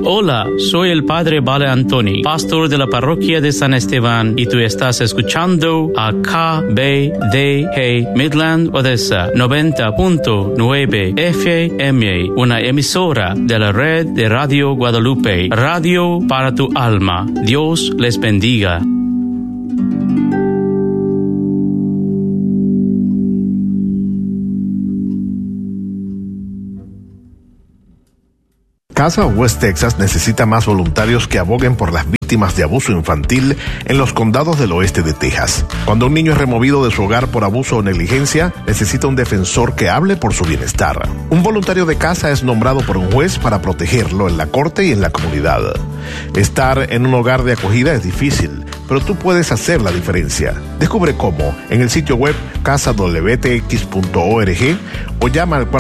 Hola, soy el Padre Vale Antoni, pastor de la parroquia de San Esteban, y tú estás escuchando a KBDG Midland Odessa 90.9 FM, una emisora de la red de Radio Guadalupe, radio para tu alma. Dios les bendiga. Casa West Texas necesita más voluntarios que aboguen por las víctimas de abuso infantil en los condados del oeste de Texas. Cuando un niño es removido de su hogar por abuso o negligencia, necesita un defensor que hable por su bienestar. Un voluntario de casa es nombrado por un juez para protegerlo en la corte y en la comunidad. Estar en un hogar de acogida es difícil, pero tú puedes hacer la diferencia. Descubre cómo en el sitio web casadwtx.org o llama al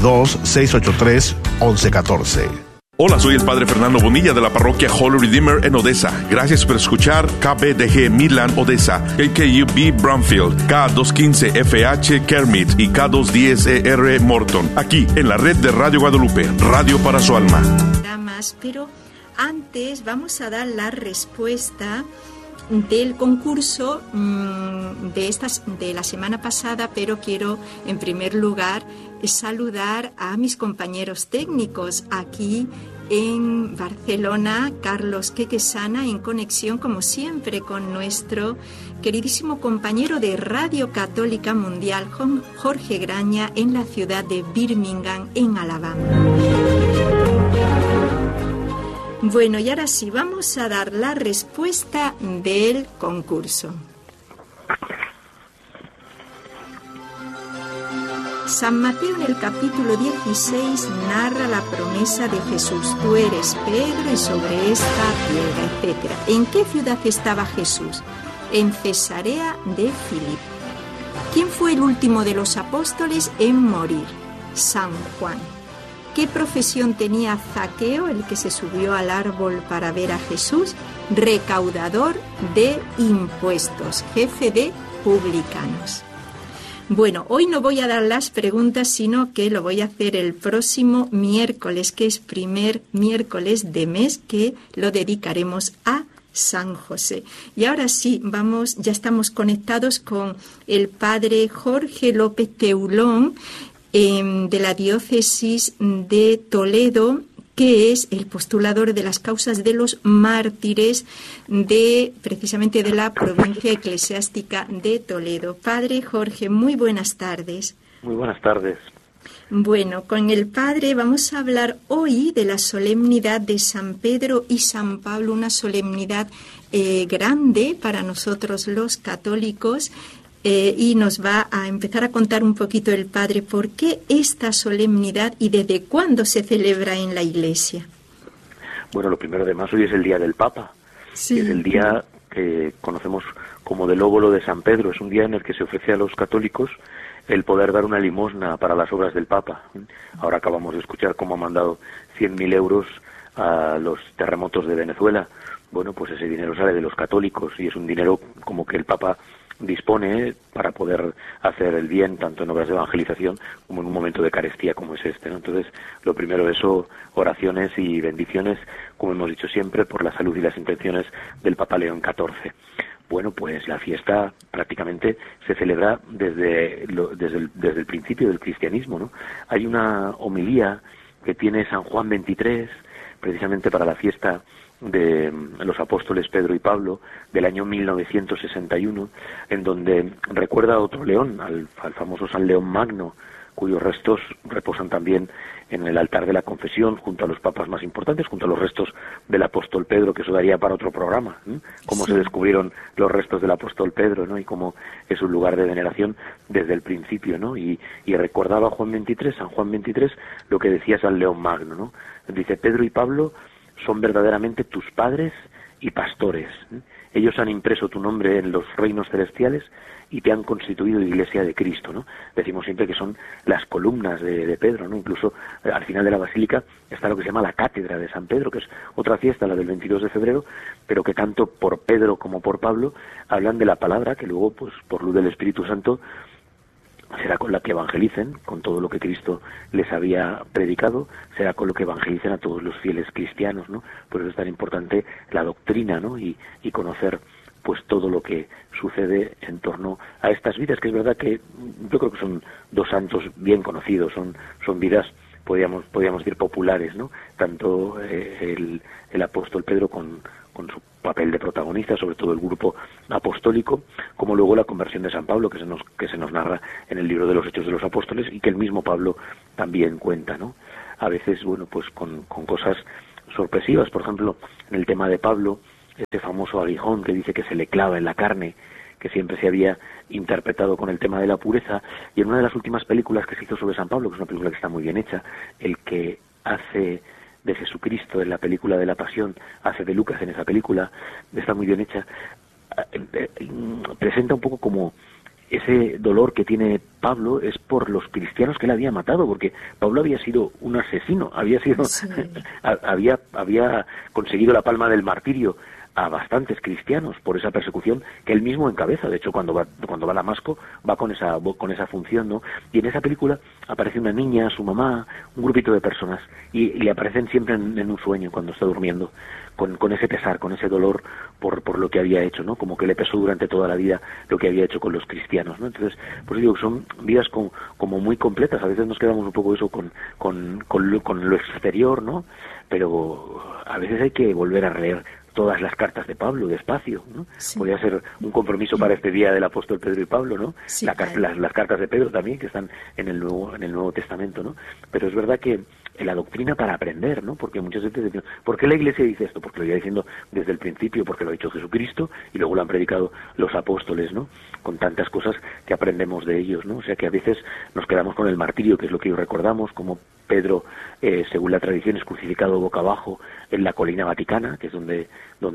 432-683-1114. Hola, soy el Padre Fernando Bonilla de la parroquia Holy Redeemer en Odessa. Gracias por escuchar KBDG Midland Odessa, KKUB Bromfield, K215FH Kermit y K210ER Morton, aquí en la red de Radio Guadalupe, radio para su alma. Pero antes vamos a dar la respuesta del concurso de la semana pasada, pero quiero en primer lugar saludar a mis compañeros técnicos aquí en Barcelona, Carlos Quequesana, en conexión como siempre con nuestro queridísimo compañero de Radio Católica Mundial, Jorge Graña, en la ciudad de Birmingham, en Alabama. Bueno, y ahora sí, vamos a dar la respuesta del concurso. San Mateo en el capítulo 16 narra la promesa de Jesús. Tú eres Pedro y sobre esta piedra, etc. ¿En qué ciudad estaba Jesús? En Cesarea de Filipo. ¿Quién fue el último de los apóstoles en morir? San Juan. ¿Qué profesión tenía Zaqueo, el que se subió al árbol para ver a Jesús? Recaudador de impuestos, jefe de publicanos. Bueno, hoy no voy a dar las preguntas, sino que lo voy a hacer el próximo miércoles, que es primer miércoles de mes, que lo dedicaremos a San José. Y ahora sí, ya estamos conectados con el padre Jorge López Teulón, de la diócesis de Toledo, que es el postulador de las causas de los mártires precisamente de la provincia eclesiástica de Toledo. Padre Jorge, muy buenas tardes. Muy buenas tardes. Bueno, con el padre vamos a hablar hoy de la solemnidad de San Pedro y San Pablo, una solemnidad grande para nosotros los católicos. Y nos va a empezar a contar un poquito el padre por qué esta solemnidad y desde cuándo se celebra en la Iglesia. Bueno, lo primero de más, hoy es el día del Papa. Sí. Es el día que conocemos como del óbolo de San Pedro. Es un día en el que se ofrece a los católicos el poder dar una limosna para las obras del Papa. Ahora acabamos de escuchar cómo ha mandado 100.000 euros a los terremotos de Venezuela. Bueno, pues ese dinero sale de los católicos y es un dinero como que el Papa dispone para poder hacer el bien tanto en obras de evangelización como en un momento de carestía como es este, ¿no? Entonces, lo primero de eso, oraciones y bendiciones, como hemos dicho siempre, por la salud y las intenciones del Papa León XIV. Bueno, pues la fiesta prácticamente se celebra desde el principio del cristianismo, ¿no? Hay una homilía que tiene San Juan XXIII, precisamente para la fiesta de los apóstoles Pedro y Pablo del año 1961, en donde recuerda a otro león, al famoso San León Magno, cuyos restos reposan también en el altar de la confesión junto a los papas más importantes, junto a los restos del apóstol Pedro, que eso daría para otro programa, cómo se descubrieron los restos del apóstol Pedro, ¿no? Y cómo es un lugar de veneración desde el principio, ¿no? Y recordaba San Juan XXIII, lo que decía San León Magno, ¿no? Dice: Pedro y Pablo son verdaderamente tus padres y pastores. Ellos han impreso tu nombre en los reinos celestiales y te han constituido iglesia de Cristo, ¿no? Decimos siempre que son las columnas de Pedro, ¿no? Incluso al final de la basílica está lo que se llama la cátedra de San Pedro, que es otra fiesta, la del 22 de febrero, pero que tanto por Pedro como por Pablo hablan de la palabra, que luego, pues por luz del Espíritu Santo, será con la que evangelicen, con todo lo que Cristo les había predicado, será con lo que evangelicen a todos los fieles cristianos, ¿no? Por eso es tan importante la doctrina, ¿no? Y conocer pues todo lo que sucede en torno a estas vidas, que es verdad que yo creo que son dos santos bien conocidos, son vidas, podríamos decir, populares, ¿no? Tanto el apóstol Pedro con su papel de protagonista, sobre todo el grupo apostólico, como luego la conversión de San Pablo, que se nos narra en el libro de los Hechos de los Apóstoles, y que el mismo Pablo también cuenta, ¿no? A veces, bueno, pues con cosas sorpresivas. Por ejemplo, en el tema de Pablo, este famoso aguijón que dice que se le clava en la carne, que siempre se había interpretado con el tema de la pureza, y en una de las últimas películas que se hizo sobre San Pablo, que es una película que está muy bien hecha, el que hace de Jesucristo en la película de la Pasión, hace de Lucas en esa película, está muy bien hecha, presenta un poco como ese dolor que tiene Pablo es por los cristianos que él había matado, porque Pablo había sido un asesino, había conseguido la palma del martirio a bastantes cristianos por esa persecución que él mismo encabeza. De hecho, cuando va a Damasco va con esa función, ¿no? Y en esa película aparece una niña, su mamá, un grupito de personas, y le aparecen siempre en un sueño cuando está durmiendo, con ese pesar, con ese dolor por lo que había hecho, ¿no? Como que le pesó durante toda la vida lo que había hecho con los cristianos, ¿no? Entonces, pues digo que son vidas como muy completas. A veces nos quedamos un poco eso con lo exterior, ¿no? Pero a veces hay que volver a leer todas las cartas de Pablo despacio, ¿no? Sí. Podría ser un compromiso para este día del apóstol Pedro y Pablo, ¿no? Sí, las cartas de Pedro también, que están en el Nuevo Testamento, ¿no? Pero es verdad que la doctrina para aprender, ¿no? Porque muchas veces decimos, ¿por qué la Iglesia dice esto? Porque lo iba diciendo desde el principio, porque lo ha dicho Jesucristo y luego lo han predicado los apóstoles, ¿no? Con tantas cosas que aprendemos de ellos, ¿no? O sea que a veces nos quedamos con el martirio, que es lo que hoy recordamos, como Pedro, según la tradición, es crucificado boca abajo en la colina vaticana, que es donde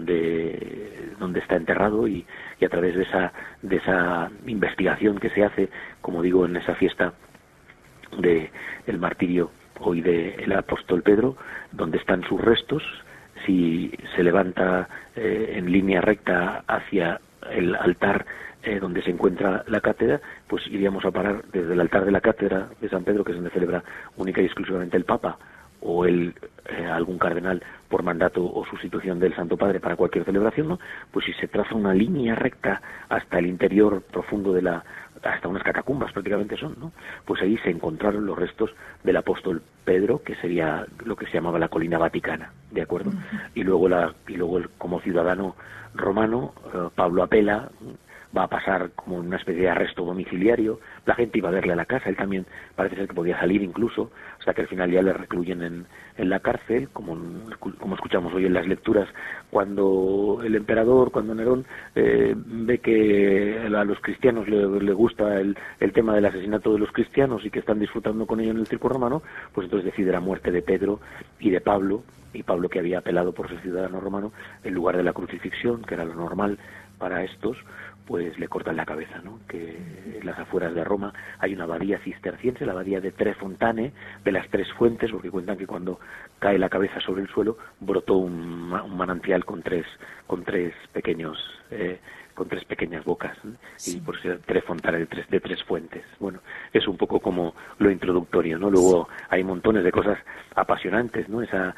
está enterrado, y a través de esa investigación que se hace, como digo, en esa fiesta de el martirio hoy del apóstol Pedro, donde están sus restos, si se levanta en línea recta hacia el altar donde se encuentra la cátedra, pues iríamos a parar desde el altar de la cátedra de San Pedro, que es donde celebra única y exclusivamente el Papa o algún cardenal por mandato o sustitución del Santo Padre para cualquier celebración, ¿no? Pues si se traza una línea recta hasta el interior profundo hasta unas catacumbas prácticamente son, ¿no? Pues ahí se encontraron los restos del apóstol Pedro, que sería lo que se llamaba la colina vaticana, ¿de acuerdo? Y luego como ciudadano romano, Pablo apela, va a pasar como una especie de arresto domiciliario, la gente iba a verle a la casa, él también parece ser que podía salir incluso, hasta que al final ya le recluyen en la cárcel, como escuchamos hoy en las lecturas, cuando el emperador, cuando Nerón ve que a los cristianos le gusta el tema del asesinato de los cristianos y que están disfrutando con ello en el circo romano, pues entonces decide la muerte de Pedro y de Pablo, que había apelado por ser ciudadano romano, en lugar de la crucifixión, que era lo normal para estos, pues le cortan la cabeza, ¿no? Que en las afueras de Roma hay una abadía cisterciense, la abadía de Tre Fontane, de las tres fuentes, porque cuentan que cuando cae la cabeza sobre el suelo brotó un manantial con tres pequeñas bocas, ¿no? Sí. Y por eso Tre Fontane de tres fuentes. Bueno, es un poco como lo introductorio, ¿no? Luego hay montones de cosas apasionantes, ¿no? Esa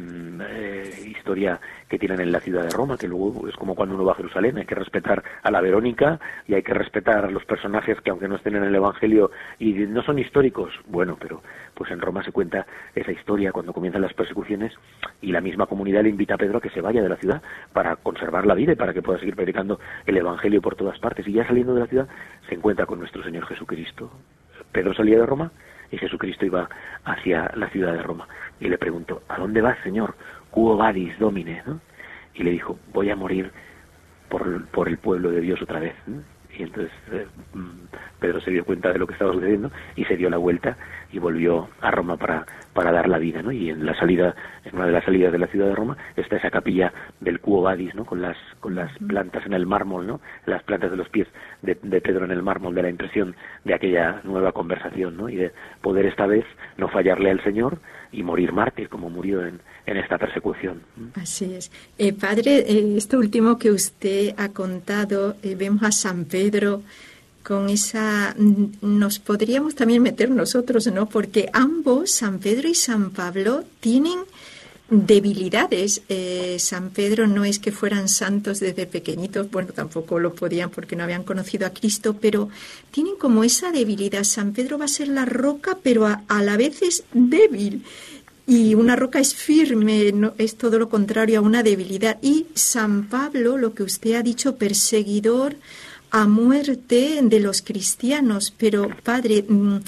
historia que tienen en la ciudad de Roma, que luego es como cuando uno va a Jerusalén, hay que respetar a la Verónica y hay que respetar a los personajes que aunque no estén en el Evangelio y no son históricos, bueno, pero pues en Roma se cuenta esa historia cuando comienzan las persecuciones y la misma comunidad le invita a Pedro a que se vaya de la ciudad para conservar la vida y para que pueda seguir predicando el Evangelio por todas partes, y ya saliendo de la ciudad se encuentra con nuestro Señor Jesucristo. Pedro salía de Roma y Jesucristo iba hacia la ciudad de Roma. Y le preguntó, ¿a dónde vas, Señor? Quo vadis, Domine, ¿no? Y le dijo, voy a morir por el pueblo de Dios otra vez, ¿no? Y entonces Pedro se dio cuenta de lo que estaba sucediendo y se dio la vuelta y volvió a Roma para dar la vida, ¿no? Y en una de las salidas de la ciudad de Roma está esa capilla del Quo Vadis, ¿no? Con las plantas en el mármol, ¿no? Las plantas de los pies de Pedro en el mármol, de la impresión de aquella nueva conversación, ¿no? Y de poder esta vez no fallarle al Señor y morir mártir como murió en esta persecución. Así es. Padre, esto último que usted ha contado, vemos a San Pedro con esa nos podríamos también meter nosotros, ¿no? Porque ambos, San Pedro y San Pablo, tienen debilidades. San Pedro no es que fueran santos desde pequeñitos, bueno, tampoco lo podían porque no habían conocido a Cristo, pero tienen como esa debilidad. San Pedro va a ser la roca, pero a la vez es débil. Y una roca es firme, no, es todo lo contrario a una debilidad. Y San Pablo, lo que usted ha dicho, perseguidor a muerte de los cristianos. Pero, padre,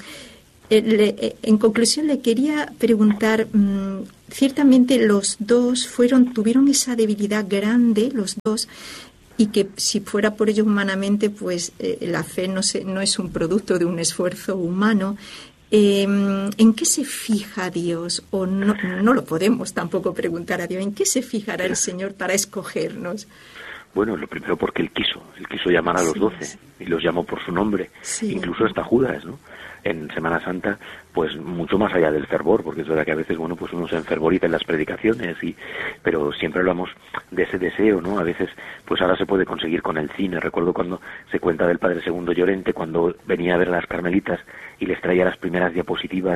en conclusión le quería preguntar, ciertamente los dos tuvieron esa debilidad grande, los dos, y que si fuera por ello humanamente, pues la fe no es un producto de un esfuerzo humano. ¿En qué se fija Dios? O no lo podemos tampoco preguntar a Dios. ¿En qué se fijará el Señor para escogernos? Bueno, lo primero porque Él quiso llamar a los 12 y los llamó por su nombre, incluso hasta Judas, ¿no? En Semana Santa, pues mucho más allá del fervor, porque es verdad que a veces, bueno, pues uno se enfervoriza en las predicaciones, pero siempre hablamos de ese deseo, ¿no? A veces, pues ahora se puede conseguir con el cine. Recuerdo cuando se cuenta del Padre Segundo Llorente, cuando venía a ver a las Carmelitas y les traía las primeras diapositivas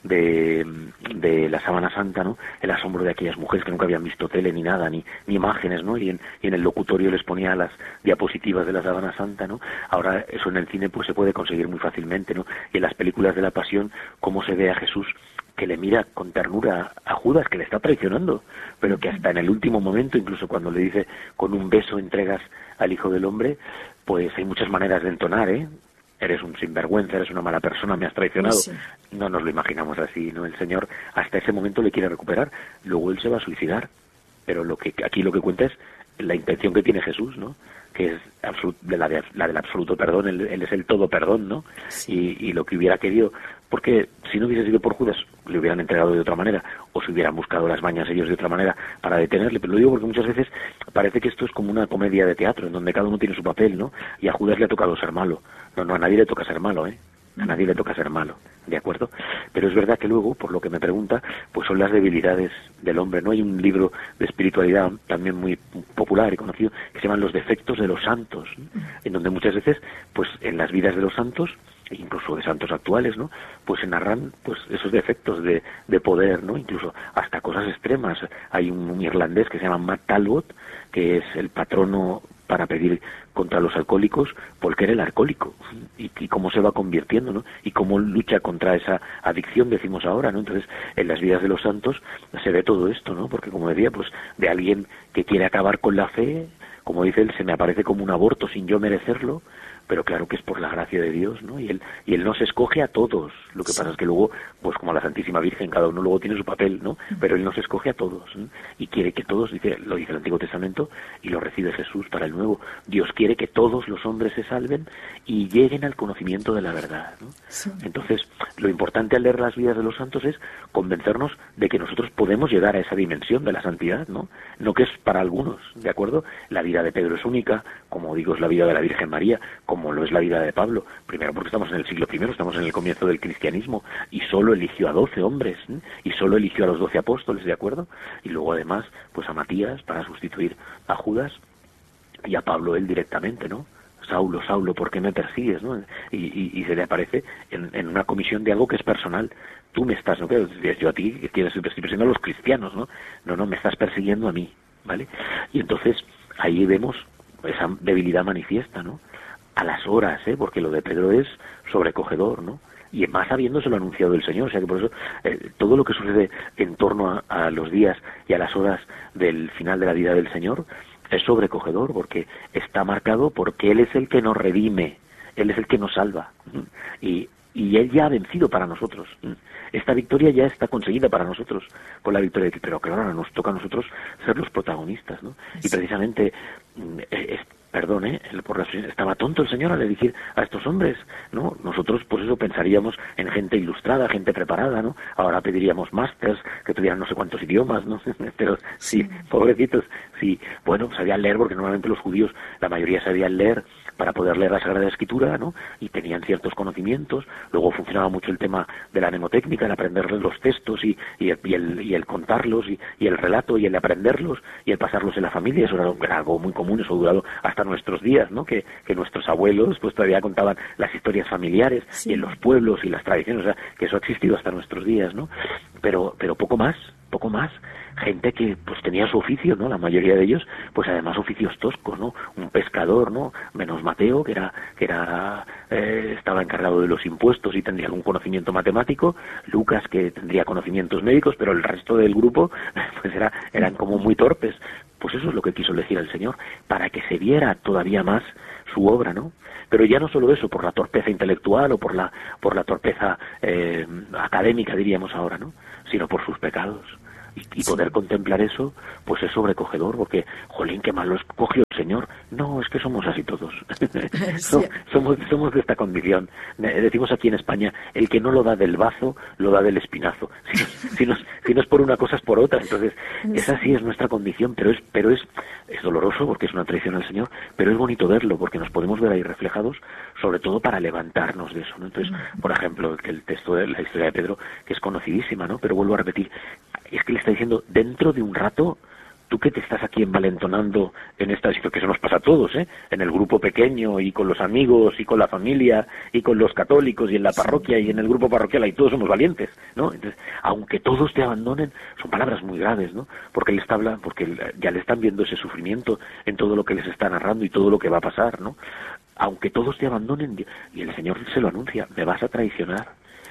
de la Sábana Santa, ¿no? El asombro de aquellas mujeres que nunca habían visto tele ni nada, ni imágenes, ¿no? Y en el locutorio les ponía las diapositivas de la Sábana Santa, ¿no? Ahora eso en el cine pues se puede conseguir muy fácilmente, ¿no? Y en las películas de la Pasión, cómo se ve a Jesús que le mira con ternura a Judas, que le está traicionando, pero que hasta en el último momento, incluso cuando le dice con un beso entregas al Hijo del Hombre, pues hay muchas maneras de entonar, eres un sinvergüenza, eres una mala persona, me has traicionado. Sí. No nos lo imaginamos así, ¿no? El Señor hasta ese momento le quiere recuperar, luego Él se va a suicidar, pero lo que cuenta es la intención que tiene Jesús, ¿no? Que es la del absoluto perdón. Él es el todo perdón, ¿no? Sí. Y lo que hubiera querido, porque si no hubiese sido por Judas, le hubieran entregado de otra manera, o se hubieran buscado las mañas ellos de otra manera para detenerle. Pero lo digo porque muchas veces parece que esto es como una comedia de teatro, en donde cada uno tiene su papel, ¿no? Y a Judas le ha tocado ser malo. No, a nadie le toca ser malo, A nadie le toca ser malo, ¿de acuerdo? Pero es verdad que luego, por lo que me pregunta, pues son las debilidades del hombre, ¿no? Hay un libro de espiritualidad también muy popular y conocido que se llaman Los defectos de los santos, ¿no? En donde muchas veces, pues en las vidas de los santos, incluso de santos actuales, ¿no? Pues se narran pues esos defectos de poder, ¿no? Incluso hasta cosas extremas. Hay un irlandés que se llama Matt Talbot, que es el patrono para pedir contra los alcohólicos, porque era el alcohólico, y cómo se va convirtiendo, ¿no? Y cómo lucha contra esa adicción, decimos ahora, ¿no? Entonces, en las vidas de los santos se ve todo esto, ¿no? Porque, como decía, pues de alguien que quiere acabar con la fe, como dice él, se me aparece como un aborto sin yo merecerlo, pero claro que es por la gracia de Dios, ¿no? Y él nos escoge a todos. Lo que pasa es que luego, pues como la Santísima Virgen, cada uno luego tiene su papel, ¿no? Pero él nos escoge a todos, ¿no? Y quiere que todos, lo dice el Antiguo Testamento, y lo recibe Jesús para el Nuevo. Dios quiere que todos los hombres se salven y lleguen al conocimiento de la verdad, ¿no? Sí. Entonces, lo importante al leer las vidas de los santos es convencernos de que nosotros podemos llegar a esa dimensión de la santidad, ¿no? No que es para algunos, ¿de acuerdo? La vida de Pedro es única, como digo, es la vida de la Virgen María, como lo es la vida de Pablo, primero porque estamos en el siglo I, estamos en el comienzo del cristianismo, y solo eligió a 12 hombres, ¿eh? Y solo eligió a los 12 apóstoles, ¿de acuerdo? Y luego además, pues a Matías para sustituir a Judas, y a Pablo él directamente, ¿no? Saulo, Saulo, ¿por qué me persigues? ¿No? Y se le aparece en una comisión de algo que es personal. Tú me estás, ¿no? Yo a ti, que estoy persiguiendo a los cristianos, ¿no? No, me estás persiguiendo a mí, ¿vale? Y entonces ahí vemos esa debilidad manifiesta, ¿no? A las horas, porque lo de Pedro es sobrecogedor, ¿no? Y más habiéndoselo anunciado el Señor, o sea que por eso todo lo que sucede en torno a los días y a las horas del final de la vida del Señor es sobrecogedor, porque está marcado porque Él es el que nos redime, Él es el que nos salva, y Él ya ha vencido para nosotros. Esta victoria ya está conseguida para nosotros con la victoria de Cristo, pero claro, ahora nos toca a nosotros ser los protagonistas, ¿no? Y precisamente estaba tonto el Señor al elegir a estos hombres, ¿no? Nosotros, pues eso, pensaríamos en gente ilustrada, gente preparada, ¿no? Ahora pediríamos másters que tuvieran no sé cuántos idiomas, ¿no? Pero sí, pobrecitos, sí, bueno, sabían leer, porque normalmente los judíos, la mayoría sabían leer, para poder leer la Sagrada Escritura, ¿no? Y tenían ciertos conocimientos. Luego funcionaba mucho el tema de la mnemotécnica, el aprender los textos y el contarlos y el relato y el aprenderlos y el pasarlos en la familia. Eso era algo muy común, eso ha durado hasta nuestros días, ¿no? Que nuestros abuelos pues todavía contaban las historias familiares, sí, y en los pueblos y las tradiciones, o sea, que eso ha existido hasta nuestros días, ¿no? Pero poco más. Gente que pues tenía su oficio, ¿no? La mayoría de ellos, pues además oficios toscos, ¿no? Un pescador, ¿no? Menos Mateo, que estaba encargado de los impuestos y tendría algún conocimiento matemático, Lucas, que tendría conocimientos médicos, pero el resto del grupo pues eran como muy torpes. Pues eso es lo que quiso elegir el Señor, para que se viera todavía más su obra, ¿no? Pero ya no solo eso, por la torpeza intelectual o por la torpeza académica, diríamos ahora, ¿no? Sino por sus pecados. Y poder contemplar eso, pues es sobrecogedor, porque, jolín, qué mal lo escogió el Señor. No, es que somos así todos. somos de esta condición. Decimos aquí en España, el que no lo da del bazo, lo da del espinazo. Si no es por una cosa, es por otra. Entonces, esa sí es nuestra condición, pero es doloroso, porque es una traición al Señor, pero es bonito verlo, porque nos podemos ver ahí reflejados, sobre todo para levantarnos de eso, ¿no? Entonces, por ejemplo, el texto de la historia de Pedro, que es conocidísima, ¿no? Pero vuelvo a repetir, es que le está diciendo, dentro de un rato, tú que te estás aquí envalentonando en esta situación, que eso nos pasa a todos, en el grupo pequeño y con los amigos y con la familia y con los católicos y en la parroquia y en el grupo parroquial, ahí todos somos valientes, ¿no? Entonces, aunque todos te abandonen, son palabras muy graves, ¿no? Porque él está hablando, porque ya le están viendo ese sufrimiento en todo lo que les está narrando y todo lo que va a pasar, ¿no? Aunque todos te abandonen, y el Señor se lo anuncia, me vas a traicionar.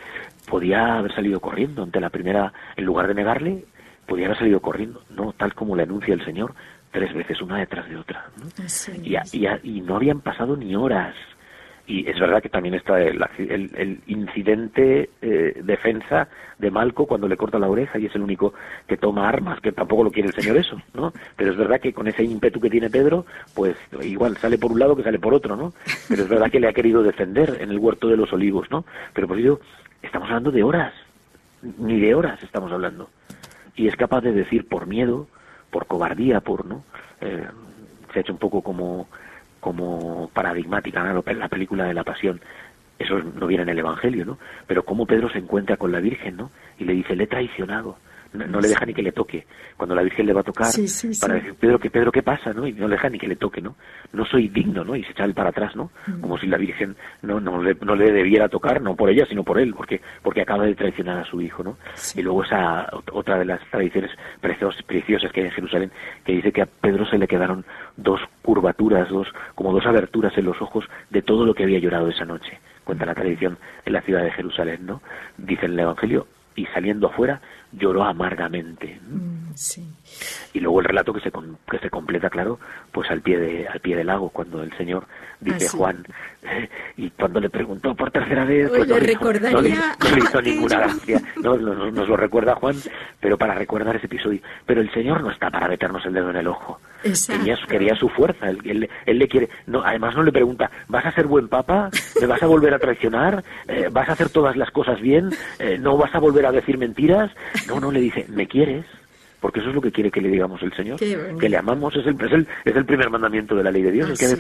Podía haber salido corriendo ante la primera, en lugar de negarle, podía haber salido corriendo, no, tal como le anuncia el Señor, 3 veces, una detrás de otra, ¿no? Sí, y no habían pasado ni horas. Y es verdad que también está el incidente defensa de Malco cuando le corta la oreja y es el único que toma armas, que tampoco lo quiere el Señor eso, ¿no? Pero es verdad que con ese ímpetu que tiene Pedro, pues igual sale por un lado que sale por otro, ¿no? Pero es verdad que le ha querido defender en el huerto de los olivos, ¿no? Pero por ello estamos hablando de horas, ni de horas estamos hablando. Y es capaz de decir por miedo, por cobardía, ¿no? Se ha hecho un poco como paradigmática, ¿no? La película de la Pasión. Eso no viene en el Evangelio, ¿no? Pero cómo Pedro se encuentra con la Virgen, ¿no? Y le dice, le he traicionado. No le deja ni que le toque. Cuando la Virgen le va a tocar, para decir, Pedro, ¿qué pasa? ¿No? Y no le deja ni que le toque, ¿no? No soy digno, ¿no? Y se echa él para atrás, ¿no? Como si la Virgen no le debiera tocar, no por ella, sino por él, porque acaba de traicionar a su hijo, ¿no? Sí. Y luego esa otra de las tradiciones preciosas que hay en Jerusalén, que dice que a Pedro se le quedaron 2 curvaturas, como 2 aberturas en los ojos de todo lo que había llorado esa noche. Cuenta la tradición en la ciudad de Jerusalén, ¿no? Dice en el Evangelio, y saliendo afuera lloró amargamente. Sí. Y luego el relato que se completa, claro, pues al pie del lago, cuando el Señor dice Juan, y cuando le preguntó por tercera vez, pues no le hizo ninguna gracia. Nos lo recuerda Juan, pero para recordar ese episodio. Pero el Señor no está para meternos el dedo en el ojo. Quería su fuerza, él le quiere. No, además no le pregunta, ¿vas a ser buen papa? ¿Me vas a volver a traicionar? ¿Vas a hacer todas las cosas bien? ¿No vas a volver a decir mentiras? No, le dice, ¿me quieres? Porque eso es lo que quiere que le digamos el Señor, que le amamos, es el primer mandamiento de la ley de Dios. Es que a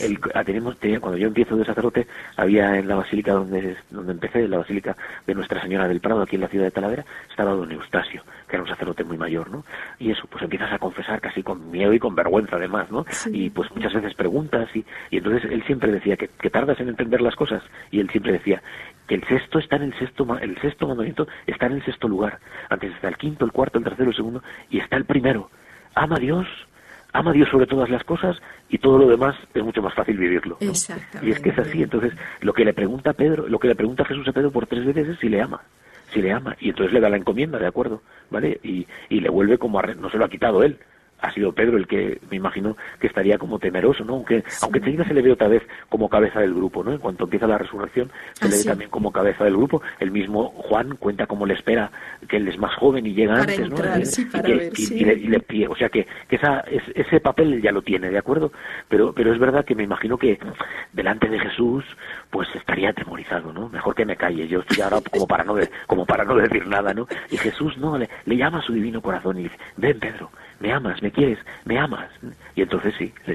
veces cuando yo empiezo de sacerdote, había en la basílica donde empecé, la basílica de Nuestra Señora del Prado, aquí en la ciudad de Talavera, estaba don Eustacio, que era un sacerdote muy mayor, ¿no? Y eso, pues empiezas a confesar casi con miedo y con vergüenza además, ¿no? Sí. Y pues muchas veces preguntas y entonces él siempre decía que tardas en entender las cosas, y él siempre decía que el sexto mandamiento está en el 6º lugar. Antes está el 5º, el 4º, el 3º, el 2º, y está el primero. Ama a Dios sobre todas las cosas, y todo lo demás es mucho más fácil vivirlo, ¿no? Y es que es así. Entonces, lo que le pregunta Jesús a Pedro por 3 veces es si le ama, y entonces le da la encomienda, ¿de acuerdo? ¿Vale? Y le vuelve como no se lo ha quitado él. Ha sido Pedro el que me imagino que estaría como temeroso, ¿no? Aunque enseguida se le ve otra vez como cabeza del grupo, ¿no? En cuanto empieza la resurrección, se le ve también como cabeza del grupo. El mismo Juan cuenta cómo le espera, que él es más joven y llega antes, entrar, ¿no? Le pide, o sea que ese papel ya lo tiene, ¿de acuerdo? Pero es verdad que me imagino que delante de Jesús, pues estaría atemorizado, ¿no? Mejor que me calle, yo estoy ahora como para no decir nada, ¿no? Y Jesús le llama a su divino corazón y dice, ven Pedro, me amas, me quieres, me amas. Y entonces sí, le dice,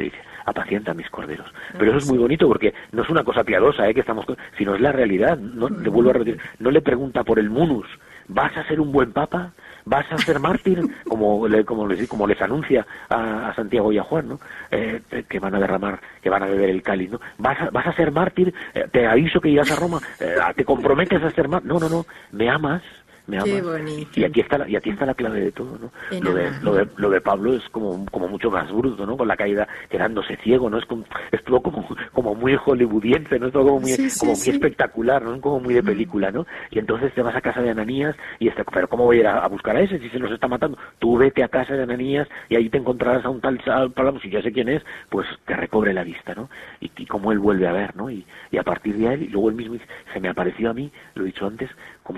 apacienta mis corderos. Pero eso es muy bonito porque no es una cosa piadosa, que estamos, sino es la realidad. No, le vuelvo a repetir, no le pregunta por el munus, ¿vas a ser un buen papa? ¿Vas a ser mártir? Como les anuncia a Santiago y a Juan, ¿no? Que van a derramar, que van a beber el cáliz, ¿no? ¿Vas a ser mártir? Te aviso que irás a Roma. ¿Te comprometes a ser mártir? No, me amas. Qué bonito. Y aquí está la clave de todo, ¿no? Lo de Pablo es como mucho más bruto, ¿no? Con la caída, quedándose ciego, ¿no? Es todo como muy hollywoodiense, ¿no? Es todo como muy espectacular, ¿no? Como muy de película, ¿no? Y entonces te vas a casa de Ananías y pero ¿cómo voy a ir a buscar a ese si se los está matando? Tú vete a casa de Ananías y ahí te encontrarás a un tal Pablo, si ya sé quién es, pues te recobre la vista, ¿no? Y como él vuelve a ver, ¿no? Y a partir de ahí, luego él mismo dice, se me apareció a mí, lo he dicho antes, como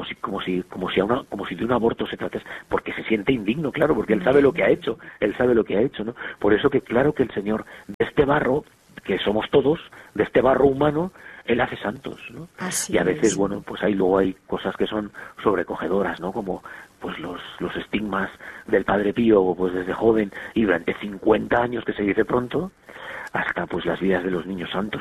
si de un aborto se tratase, porque se siente indigno, claro, porque él sabe lo que ha hecho, ¿no? Por eso que claro que el Señor, de este barro, que somos todos, de este barro humano, Él hace santos, ¿no? Y a veces, bueno, pues luego hay cosas que son sobrecogedoras, ¿no? Como pues los estigmas del Padre Pío, pues desde joven, y durante 50 años, que se dice pronto, hasta pues las vidas de los niños santos,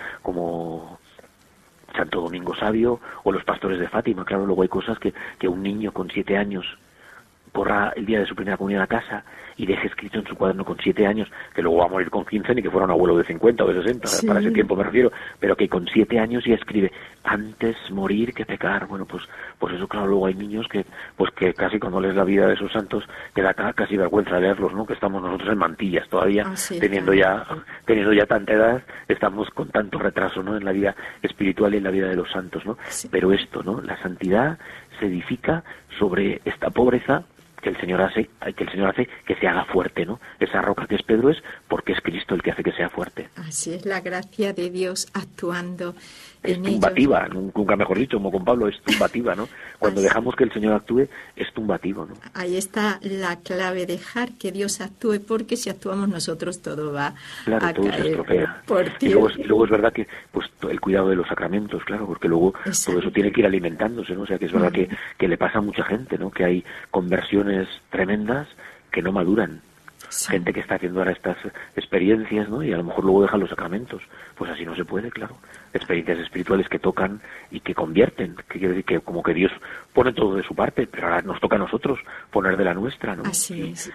como Santo Domingo Sabio o los pastores de Fátima. Claro, luego hay cosas que un niño con 7 años corra el día de su primera comunión a casa y deje escrito en su cuaderno con 7 años, que luego va a morir con 15, ni que fuera un abuelo de 50 o de 60, para ese tiempo me refiero, pero que con 7 años ya escribe, antes morir que pecar. Bueno, pues eso, claro, luego hay niños que casi cuando lees la vida de esos santos te da casi vergüenza leerlos, ¿no? Que estamos nosotros en mantillas todavía, teniendo ya tanta edad, estamos con tanto retraso, ¿no? En la vida espiritual y en la vida de los santos, ¿no? Pero esto, ¿no? La santidad se edifica sobre esta pobreza que el Señor hace que se haga fuerte, ¿no? Esa roca que es Pedro es porque es Cristo el que hace que sea fuerte. Así es, la gracia de Dios actuando es en tumbativa, ellos. Nunca mejor dicho, como con Pablo, es tumbativa, ¿no? Cuando dejamos que el Señor actúe, es tumbativo, ¿no? Ahí está la clave, dejar que Dios actúe, porque si actuamos nosotros todo va a todo caer se estropea. por ti. Y luego es verdad que pues el cuidado de los sacramentos, claro, porque luego todo eso tiene que ir alimentándose, ¿no? O sea, que es verdad que le pasa a mucha gente, ¿no? Que hay conversiones tremendas que no maduran. Gente que está haciendo ahora estas experiencias, ¿no? Y a lo mejor luego dejan los sacramentos. Pues así no se puede, claro. Experiencias espirituales que tocan y que convierten. Que quiere decir que como que Dios pone todo de su parte, pero ahora nos toca a nosotros poner de la nuestra, ¿no? Así es.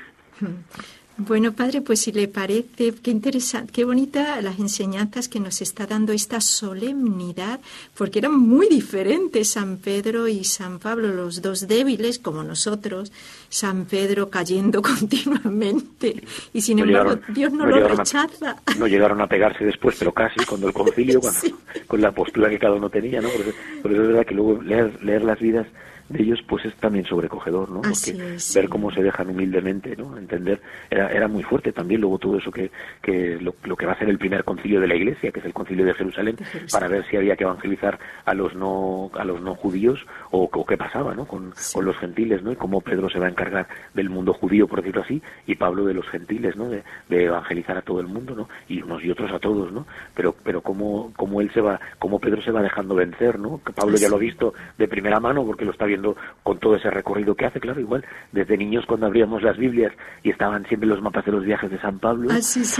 Bueno, padre, pues si le parece, qué interesante, qué bonita las enseñanzas que nos está dando esta solemnidad, porque eran muy diferentes San Pedro y San Pablo, los dos débiles como nosotros, San Pedro cayendo continuamente, y sin embargo Dios no lo rechaza. No llegaron a pegarse después, pero casi, cuando el concilio, con la postura que cada uno tenía, ¿no? Por eso es verdad que luego leer las vidas de ellos pues es también sobrecogedor, ¿no? Porque ver cómo se dejan humildemente, ¿no? Entender, era muy fuerte también luego todo eso que lo que va a ser el primer concilio de la Iglesia, que es el concilio de Jerusalén, para ver si había que evangelizar a los no judíos o qué pasaba, ¿no? Con los gentiles, ¿no? Y cómo Pedro se va a encargar del mundo judío, por decirlo así, y Pablo de los gentiles, ¿no? De evangelizar a todo el mundo, ¿no? Y unos y otros a todos, ¿no? Pero cómo Pedro se va dejando vencer, ¿no? Que Pablo ya lo ha visto de primera mano porque lo está viendo con todo ese recorrido que hace, claro, igual desde niños cuando abríamos las Biblias y estaban siempre los mapas de los viajes de San Pablo,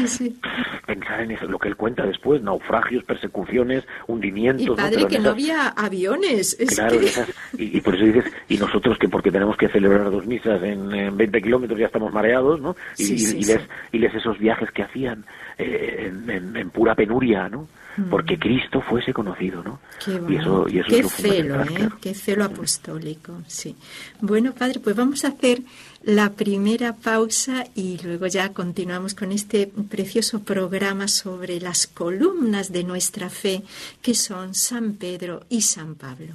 pensar en eso, lo que él cuenta después, naufragios, persecuciones, hundimientos. Y padre, que no había aviones. Claro, y por eso dices, y nosotros que porque tenemos que celebrar 2 misas en 20 kilómetros ya estamos mareados, ¿no? Y lees esos viajes que hacían en pura penuria, ¿no? Porque Cristo fuese conocido, ¿no? Y eso qué es lo celo, qué celo apostólico, sí. Bueno, padre, pues vamos a hacer la primera pausa y luego ya continuamos con este precioso programa sobre las columnas de nuestra fe, que son San Pedro y San Pablo.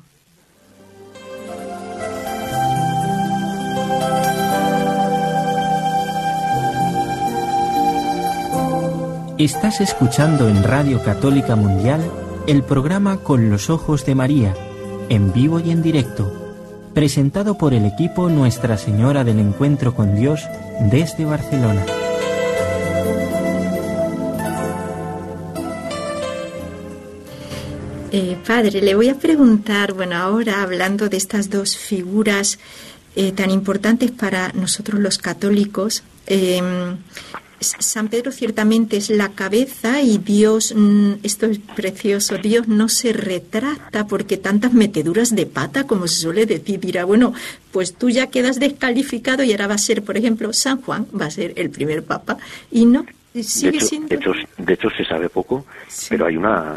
Estás escuchando en Radio Católica Mundial el programa Con los Ojos de María, en vivo y en directo, presentado por el equipo Nuestra Señora del Encuentro con Dios desde Barcelona. Padre, le voy a preguntar, bueno, ahora hablando de estas dos figuras tan importantes para nosotros los católicos, San Pedro ciertamente es la cabeza y Dios, esto es precioso, Dios no se retracta porque tantas meteduras de pata, como se suele decir, dirá, bueno, pues tú ya quedas descalificado y ahora va a ser, por ejemplo, San Juan, va a ser el primer papa, y no, sigue siendo... De hecho se sabe poco, sí. Pero hay una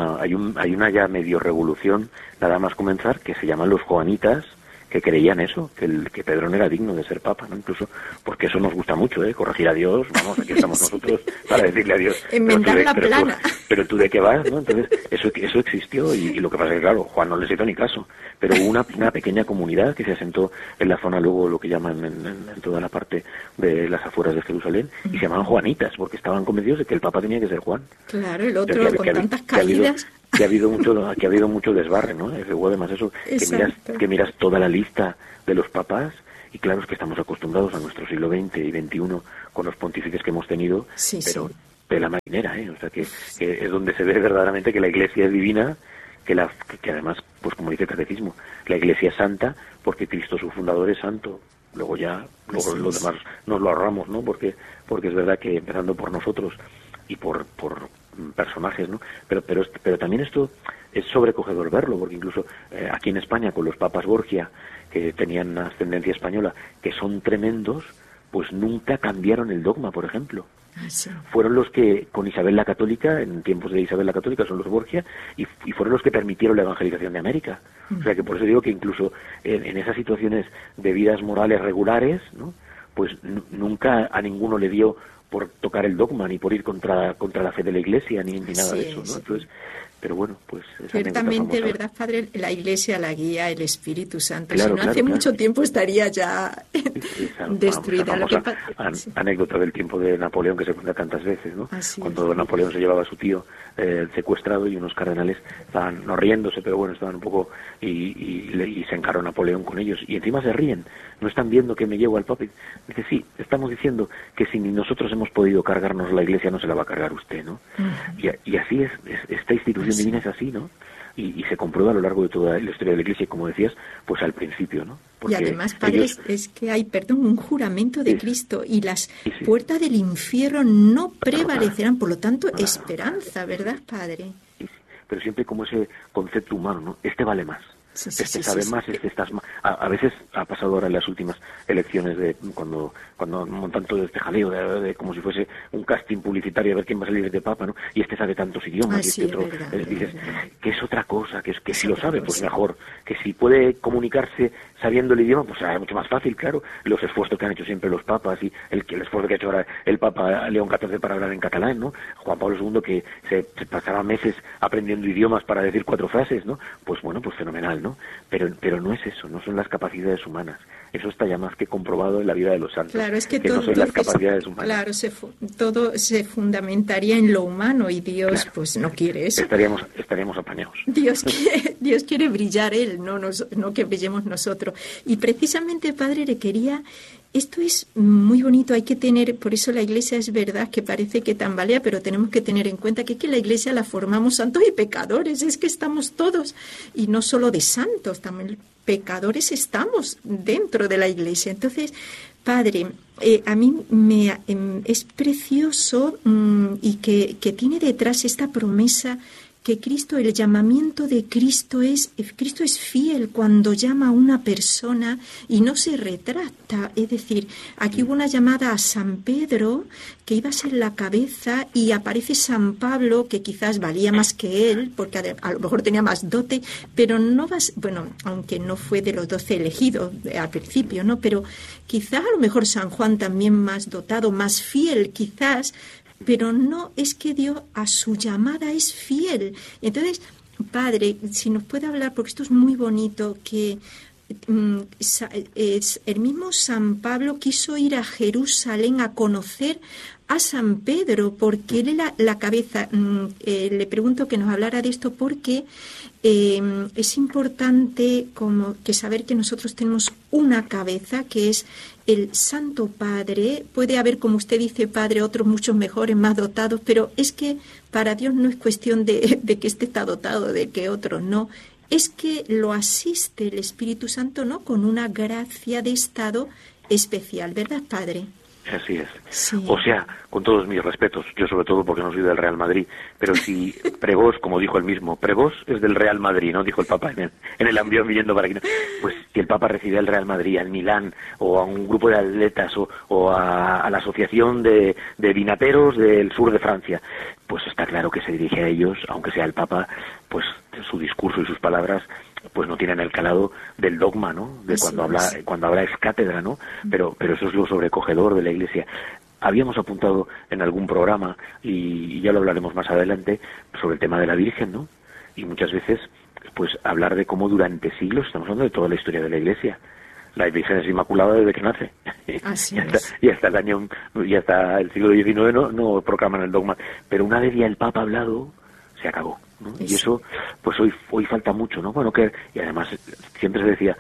ya medio revolución, nada más comenzar, que se llaman los Juanitas, que creían eso, que Pedro no era digno de ser papa, ¿no? Incluso porque eso nos gusta mucho, corregir a Dios, vamos, aquí estamos nosotros para decirle a Dios. Enmendar la plana. Pero tú de qué vas, ¿no? Entonces, eso existió y lo que pasa es que, claro, Juan no les hizo ni caso, pero hubo una pequeña comunidad que se asentó en la zona, luego lo que llaman en toda la parte de las afueras de Jerusalén, y se llamaban Juanitas, porque estaban convencidos de que el papa tenía que ser Juan. Claro, el otro con tantas caídas... Que ha habido mucho desbarre, ¿no? Luego además eso, que miras toda la lista de los papas, y claro, es que estamos acostumbrados a nuestro siglo XX y XXI con los pontífices que hemos tenido, pero de la marinera, o sea que es donde se ve verdaderamente que la Iglesia es divina, que además, pues como dice el Catecismo, la Iglesia es santa porque Cristo su fundador es santo. Luego los demás nos lo ahorramos, ¿no? Porque es verdad que empezando por nosotros y por personajes, ¿no? Pero también esto es sobrecogedor verlo, porque incluso aquí en España con los papas Borgia, que tenían ascendencia española, que son tremendos, pues nunca cambiaron el dogma, por ejemplo. Sí. Fueron los que, con Isabel la Católica, en tiempos de Isabel la Católica, son los Borgia, y fueron los que permitieron la evangelización de América. O sea que por eso digo que incluso en esas situaciones de vidas morales regulares, ¿no? Pues nunca a ninguno le dio por tocar el dogma, ni por ir contra la fe de la Iglesia, ni nada de eso, ¿no? Entonces, pero bueno, pues... Ciertamente, ¿verdad, Padre? La Iglesia la guía el Espíritu Santo. Claro, si no, hace mucho tiempo estaría ya destruida. Anécdota del tiempo de Napoleón, que se cuenta tantas veces, ¿no? Cuando Napoleón se llevaba a su tío secuestrado, y unos cardenales estaban, no riéndose, pero bueno, estaban un poco... Y se encaró Napoleón con ellos. Y encima se ríen. No están viendo que me llevo al Papa. Dice, sí, estamos diciendo que si nosotros hemos podido cargarnos la Iglesia, no se la va a cargar usted, ¿no? Y así es, esta institución divina es así, ¿no? Y se comprueba a lo largo de toda la historia de la Iglesia, y como decías, pues al principio, ¿no? Porque y además, Padre, es que hay, un juramento de Cristo, y las puertas del infierno no prevalecerán, por lo tanto, esperanza, ¿verdad, Padre? Sí. Pero siempre como ese concepto humano, ¿no? Este vale más. Sabe más, estás más. A veces ha pasado ahora en las últimas elecciones, de cuando montan todo este jaleo de como si fuese un casting publicitario a ver quién va a salir de papa, ¿no? Y este sabe tantos idiomas, y este otro, dices que es otra cosa, que si lo sabe, pues mejor, que si puede comunicarse sabiendo el idioma, pues será mucho más fácil, claro. Los esfuerzos que han hecho siempre los papas, y el esfuerzo que ha hecho ahora el Papa León XIV para hablar en catalán, ¿no? Juan Pablo II, que se pasaba meses aprendiendo idiomas para decir 4 frases, ¿no? Pues bueno, pues fenomenal, ¿no? Pero no es eso, no son las capacidades humanas. Eso está ya más que comprobado en la vida de los santos. Claro, es que todo, no son las capacidades humanas. Claro, todo se fundamentaría en lo humano, y Dios pues no quiere eso. Estaríamos apañados. Dios quiere brillar Él, no que brillemos nosotros. Y precisamente, Padre, le quería... Esto es muy bonito, hay que tener, por eso la Iglesia es verdad que parece que tambalea, pero tenemos que tener en cuenta que la Iglesia la formamos santos y pecadores, es que estamos todos, y no solo de santos, también pecadores estamos dentro de la Iglesia. Entonces, Padre, a mí es precioso y que tiene detrás esta promesa que Cristo, el llamamiento de Cristo es fiel cuando llama a una persona y no se retracta. Es decir, aquí hubo una llamada a San Pedro, que iba a ser la cabeza, y aparece San Pablo, que quizás valía más que él, porque a lo mejor tenía más dote, pero aunque no fue de los 12 elegidos al principio, ¿no? Pero quizás a lo mejor San Juan también más dotado, más fiel, quizás. Pero no, es que Dios a su llamada es fiel. Entonces, Padre, si nos puede hablar, porque esto es muy bonito, que el mismo San Pablo quiso ir a Jerusalén a conocer a San Pedro, porque él era la cabeza. Le pregunto que nos hablara de esto, porque es importante como que saber que nosotros tenemos una cabeza, que es el Santo Padre. Puede haber, como usted dice, Padre, otros muchos mejores, más dotados, pero es que para Dios no es cuestión de que este está dotado, de que otro no. Es que lo asiste el Espíritu Santo, ¿no? Con una gracia de estado especial, ¿verdad, Padre? Así es. Sí. O sea, con todos mis respetos, yo sobre todo porque no soy del Real Madrid, pero si Prevost, como dijo él mismo, Prevost es del Real Madrid, ¿no? Dijo el Papa en el avión viniendo para aquí. Pues si el Papa recibe al Real Madrid, al Milán, o a un grupo de atletas, o a la asociación de vinateros del sur de Francia, pues está claro que se dirige a ellos, aunque sea el Papa, pues su discurso y sus palabras pues no tienen el calado del dogma, ¿no? De cuando habla es cátedra, ¿no? Pero eso es lo sobrecogedor de la Iglesia. Habíamos apuntado en algún programa, y ya lo hablaremos más adelante, sobre el tema de la Virgen, ¿no? Y muchas veces, pues hablar de cómo durante siglos, estamos hablando de toda la historia de la Iglesia, la Virgen es Inmaculada desde que nace. Y hasta el siglo XIX no proclaman el dogma. Pero una vez ya el Papa ha hablado, se acabó, ¿no? Y eso, pues hoy falta mucho, ¿no? Bueno, y además siempre se decía,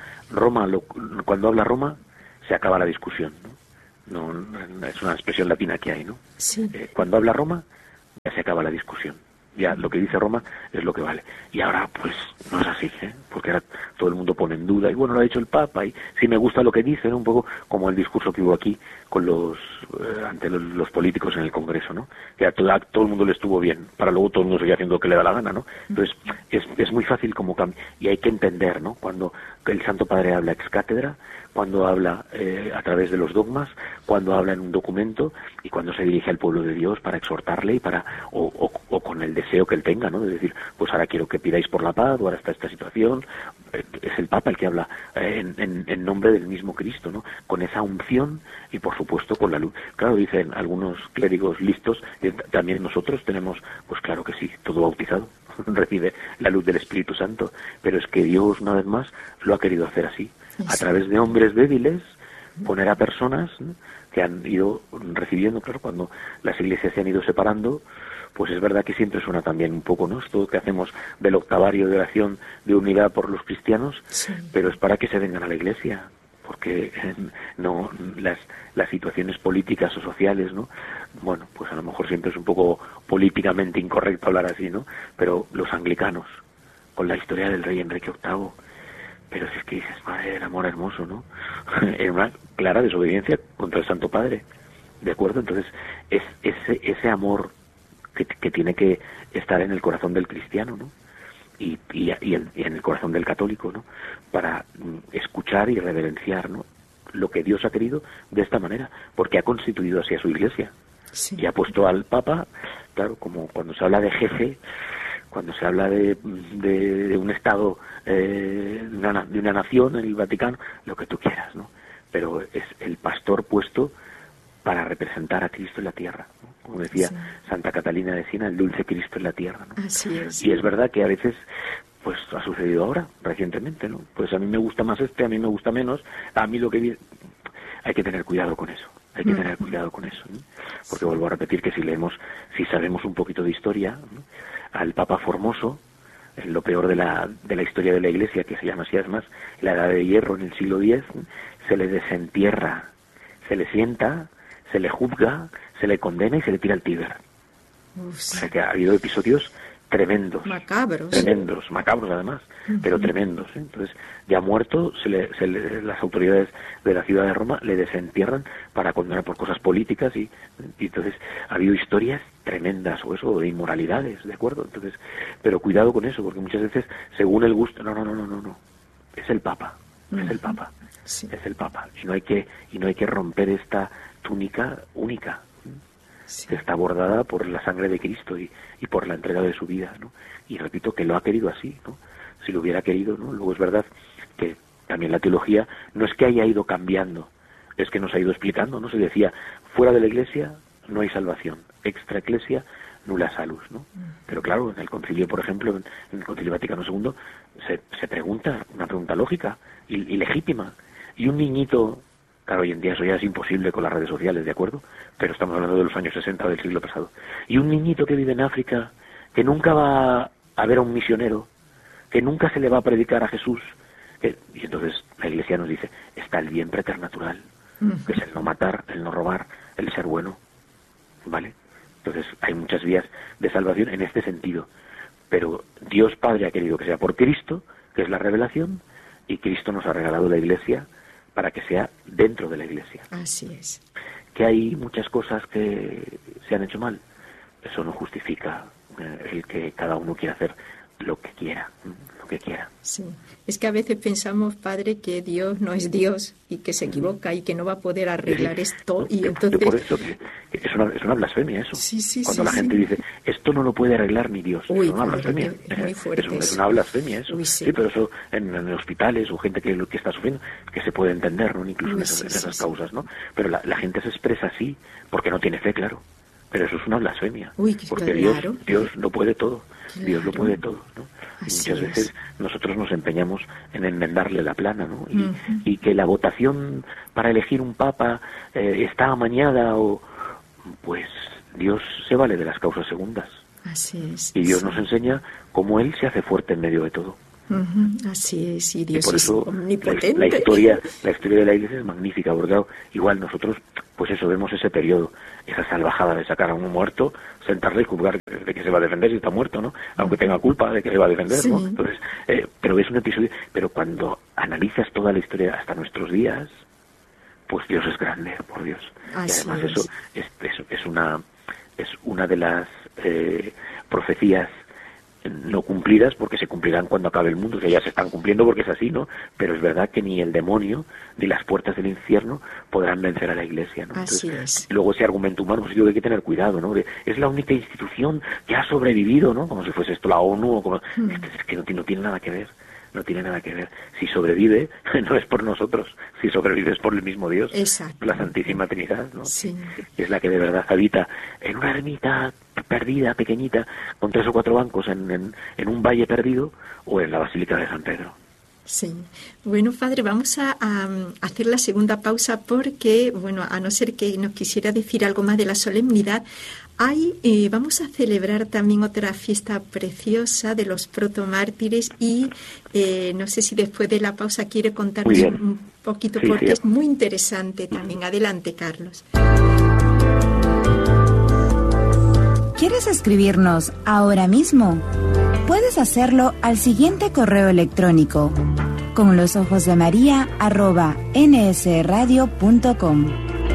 cuando habla Roma, se acaba la discusión, ¿no? No, es una expresión latina que hay, ¿no? Sí. Cuando habla Roma, ya se acaba la discusión. Ya lo que dice Roma es lo que vale. Y ahora, pues, no es así, ¿eh? Porque ahora todo el mundo pone en duda, y bueno, lo ha dicho el Papa, y sí me gusta lo que dice, ¿no? Un poco como el discurso que hubo aquí con ante los políticos en el Congreso, ¿no? Que a todo el mundo le estuvo bien, para luego todo el mundo seguir haciendo lo que le da la gana, ¿no? Entonces, es muy fácil como cambiar, y hay que entender, ¿no? Cuando el Santo Padre habla ex cátedra, cuando habla a través de los dogmas, cuando habla en un documento, y cuando se dirige al pueblo de Dios para exhortarle y o con el deseo que él tenga, ¿no? De decir, pues ahora quiero que pidáis por la paz, o ahora está esta situación. Es el Papa el que habla en nombre del mismo Cristo, ¿no? Con esa unción y por supuesto con la luz. Claro, dicen algunos clérigos listos, también nosotros tenemos, pues claro que sí, todo bautizado recibe la luz del Espíritu Santo, pero es que Dios una vez más lo ha querido hacer así, a través de hombres débiles, poner a personas, ¿no?, que han ido recibiendo. Claro, cuando las iglesias se han ido separando, pues es verdad que siempre suena también un poco, ¿no?, esto que hacemos del octavario de oración de unidad por los cristianos, sí, pero es para que se vengan a la iglesia, porque no las situaciones políticas o sociales, ¿no?, bueno, pues a lo mejor siempre es un poco políticamente incorrecto hablar así, ¿no?, pero los anglicanos, con la historia del rey Enrique VIII, pero si es que dices, madre del amor hermoso, ¿no? Era una clara desobediencia contra el Santo Padre, ¿de acuerdo? Entonces, es ese amor que tiene que estar en el corazón del cristiano, ¿no? Y en el corazón del católico, ¿no? Para escuchar y reverenciar, ¿no?, lo que Dios ha querido de esta manera, porque ha constituido así a su iglesia. Sí. Y ha puesto al Papa, claro, como cuando se habla de jefe, cuando se habla de un Estado, de una nación, el Vaticano, lo que tú quieras, ¿no? Pero es el pastor puesto para representar a Cristo en la tierra, ¿no? Como decía, sí, Santa Catalina de Siena, el dulce Cristo en la tierra, ¿no? Así es. Y es verdad que a veces, pues ha sucedido ahora, recientemente, ¿no? Pues a mí me gusta más a mí me gusta menos, a mí lo que... Hay que tener cuidado con eso, hay que tener cuidado con eso, ¿no? Porque vuelvo a repetir que si sabemos un poquito de historia, ¿no?, al Papa Formoso, en lo peor de la historia de la Iglesia, que se llama así además, la Edad de Hierro en el siglo X, se le desentierra, se le sienta, se le juzga, se le condena y se le tira al Tíber. O sea que ha habido episodios tremendos, macabros además, pero tremendos, ¿eh? Entonces, ya muerto, las autoridades de la ciudad de Roma le desentierran para condenar por cosas políticas y entonces ha habido historias tremendas o de inmoralidades, ¿de acuerdo? Entonces, pero cuidado con eso, porque muchas veces, según el gusto, no, es el Papa, es el Papa, sí, es el Papa, y no hay que romper esta túnica única, sí, que está bordada por la sangre de Cristo y por la entrega de su vida, ¿no? Y repito que lo ha querido así, ¿no? Si lo hubiera querido, ¿no? Luego es verdad que también la teología no es que haya ido cambiando, es que nos ha ido explicando, ¿no? Se decía, fuera de la Iglesia no hay salvación, extra Iglesia nulla salus, ¿no? Pero claro, en el concilio, por ejemplo, en el concilio Vaticano II, se pregunta, una pregunta lógica y legítima, y un niñito... Claro, hoy en día eso ya es imposible con las redes sociales, ¿de acuerdo? Pero estamos hablando de los años 60 del siglo pasado. Y un niñito que vive en África, que nunca va a ver a un misionero, que nunca se le va a predicar a Jesús, y entonces la Iglesia nos dice, está el bien preternatural, que es el no matar, el no robar, el ser bueno, ¿vale? Entonces hay muchas vías de salvación en este sentido, pero Dios Padre ha querido que sea por Cristo, que es la revelación, y Cristo nos ha regalado la Iglesia para que sea dentro de la Iglesia. Así es. que hay muchas cosas que se han hecho mal. Eso no justifica el que cada uno quiera hacer lo que quiera. Sí, es que a veces pensamos, padre, que Dios no es Dios y que se equivoca y que no va a poder arreglar esto, y entonces... Por eso que es una blasfemia eso. Cuando la gente dice, esto no lo puede arreglar ni Dios, es una blasfemia. Es muy fuerte. Es una blasfemia eso. Sí, pero eso en hospitales o gente que está sufriendo, que se puede entender, ¿no? Incluso en esas causas, ¿no? Pero la gente se expresa así porque no tiene fe, claro. Pero eso es una blasfemia, porque Dios lo puede todo, Dios lo puede todo, ¿no? Y muchas veces nosotros nos empeñamos en enmendarle la plana, ¿no? Y que la votación para elegir un papa está amañada, pues Dios se vale de las causas segundas. Así es. Y Dios nos enseña cómo Él se hace fuerte en medio de todo. Así es, y Dios y por eso es omnipotente. La historia de la Iglesia es magnífica, porque claro, igual nosotros, pues eso, vemos ese periodo, esa salvajada de sacar a un muerto, sentarle y juzgar de que se va a defender si está muerto, ¿no? Aunque tenga culpa de que se va a defender, ¿no? Entonces, pero es un episodio, pero cuando analizas toda la historia hasta nuestros días, pues Dios es grande, por Dios. Así y además eso es una de las profecías no cumplidas, porque se cumplirán cuando acabe el mundo, que ya se están cumpliendo porque es así, ¿no? Pero es verdad que ni el demonio ni las puertas del infierno podrán vencer a la Iglesia, ¿no? Entonces, luego ese argumento humano, pues yo hay que tener cuidado, ¿no? Es la única institución que ha sobrevivido, ¿no? Como si fuese esto la ONU, o como... es que no tiene nada que ver. No tiene nada que ver. Si sobrevive, no es por nosotros. Si sobrevive es por el mismo Dios. Exacto. La Santísima Trinidad, ¿no? Sí. Es la que de verdad habita en una ermita perdida, pequeñita, con 3 o 4 bancos en un valle perdido, o en la Basílica de San Pedro. Sí. Bueno, padre, vamos a hacer la segunda pausa porque, bueno, a no ser que nos quisiera decir algo más de la solemnidad, vamos a celebrar también otra fiesta preciosa de los protomártires y no sé si después de la pausa quiere contarnos un poquito porque es muy interesante también. Adelante, Carlos. ¿Quieres escribirnos ahora mismo? Puedes hacerlo al siguiente correo electrónico: conlosojosdemaria@nsradio.com.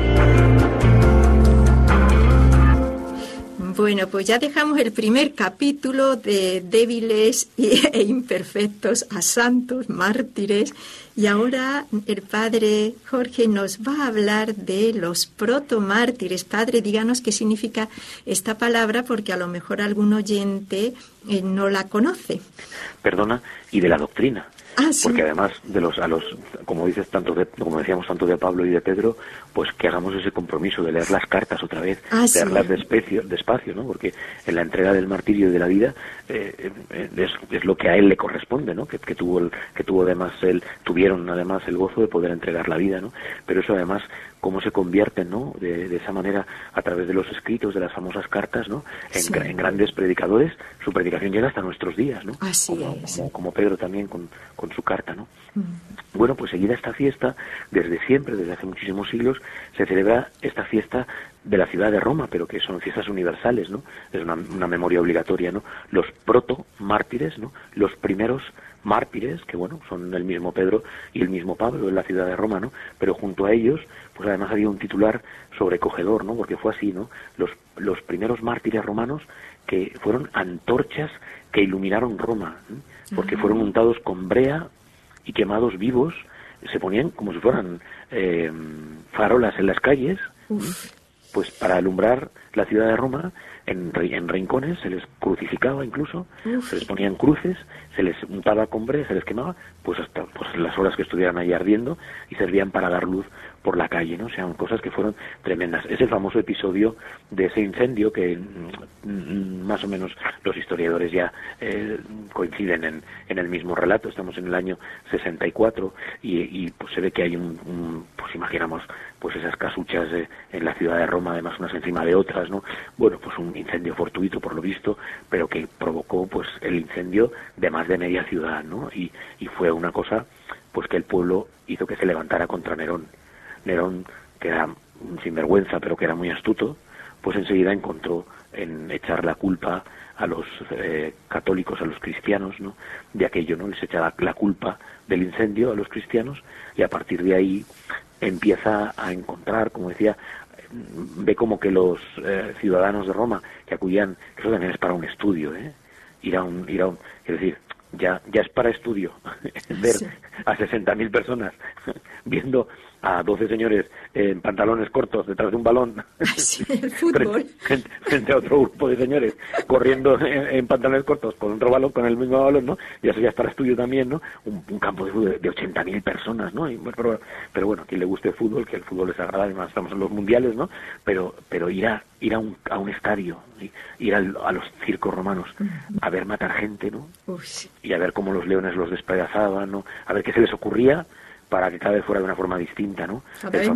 Bueno, pues ya dejamos el primer capítulo de débiles e imperfectos a santos, mártires, y ahora el padre Jorge nos va a hablar de los protomártires. Padre, díganos qué significa esta palabra, porque a lo mejor algún oyente no la conoce. Perdona, y de la doctrina. Sí. Porque además como dices como decíamos tanto de Pablo y de Pedro, pues que hagamos ese compromiso de leer las cartas otra vez, leerlas despacio, ¿no? Porque en la entrega del martirio y de la vida es lo que a él le corresponde, ¿no? Que tuvieron además el gozo de poder entregar la vida, ¿no? Pero eso además cómo se convierten, ¿no? De esa manera a través de los escritos, de las famosas cartas, ¿no? En grandes predicadores. Su predicación llega hasta nuestros días, ¿no? Como Pedro también con su carta, ¿no? Bueno, pues seguida esta fiesta, desde siempre, desde hace muchísimos siglos, se celebra esta fiesta de la ciudad de Roma, pero que son fiestas universales, ¿no? Es una memoria obligatoria, ¿no? Los proto-mártires, ¿no? Los primeros mártires, que bueno, son el mismo Pedro y el mismo Pablo en la ciudad de Roma, ¿no? Pero junto a ellos, pues además había un titular sobrecogedor, ¿no? Porque fue así, ¿no? Los primeros mártires romanos que fueron antorchas que iluminaron Roma, ¿eh? Porque fueron untados con brea y quemados vivos, se ponían como si fueran farolas en las calles, pues para alumbrar la ciudad de Roma. En rincones se les crucificaba incluso, se les ponían cruces, se les untaba con brea, se les quemaba, pues hasta las horas que estuvieran ahí ardiendo, y servían para dar luz por la calle, ¿no? O sea, cosas que fueron tremendas. Es el famoso episodio de ese incendio que más o menos los historiadores ya coinciden en el mismo relato. Estamos en el año 64 y pues se ve que hay pues imaginamos pues esas casuchas en la ciudad de Roma, además unas encima de otras, ¿no? Bueno, pues un incendio fortuito por lo visto, pero que provocó pues el incendio de más de media ciudad, ¿no? Y fue una cosa pues que el pueblo hizo que se levantara contra Nerón. Nerón, que era un sinvergüenza, pero que era muy astuto, pues enseguida encontró en echar la culpa a los católicos, a los cristianos, ¿no? De aquello, ¿no? Les echa la culpa del incendio a los cristianos, y a partir de ahí empieza a encontrar, como decía, ve como que los ciudadanos de Roma que acudían, eso también es para un estudio, ir a un, quiero decir, ya es para estudio ver a 60.000 personas viendo a 12 señores en pantalones cortos detrás de un balón, el fútbol, frente a otro grupo de señores corriendo en pantalones cortos con otro balón, con el mismo balón, ¿no? Y eso ya es para estudio también, ¿no? Un campo de fútbol de 80.000 personas, ¿no? Pero bueno, a quien le guste el fútbol, que el fútbol es sagrado, además estamos en los mundiales, ¿no? Pero ir a un estadio, ¿sí? Ir a los circos romanos a ver matar gente, ¿no? Y a ver cómo los leones los despedazaban, ¿no? A ver qué se les ocurría para que cada vez fuera de una forma distinta, ¿no?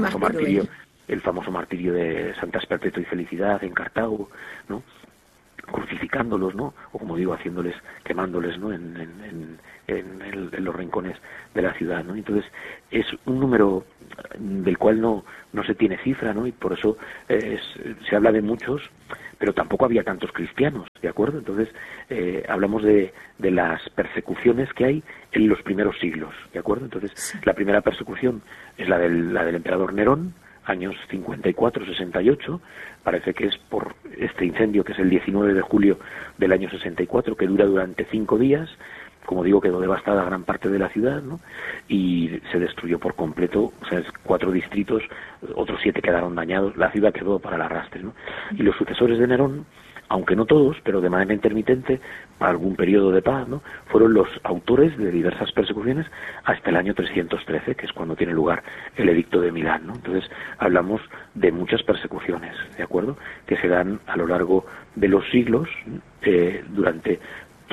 El famoso martirio de Santas Perpetua y Felicidad en Cartago, ¿no? Crucificándolos, ¿no? O como digo, quemándoles, ¿no? En los rincones de la ciudad, ¿no? Entonces es un número del cual no se tiene cifra, ¿no? Y por eso se habla de muchos, pero tampoco había tantos cristianos, ¿de acuerdo? Entonces hablamos de las persecuciones que hay en los primeros siglos, ¿de acuerdo? Entonces la primera persecución es la del emperador Nerón, años 54-68, parece que es por este incendio que es el 19 de julio del año 64, que dura durante 5 días. Como digo, quedó devastada gran parte de la ciudad, ¿no? Y se destruyó por completo, o sea, 4 distritos, otros 7 quedaron dañados, la ciudad quedó para el arrastre, ¿no? Y los sucesores de Nerón, aunque no todos, pero de manera intermitente, para algún periodo de paz, ¿no? Fueron los autores de diversas persecuciones hasta el año 313, que es cuando tiene lugar el edicto de Milán, ¿no? Entonces, hablamos de muchas persecuciones, ¿de acuerdo?, que se dan a lo largo de los siglos, durante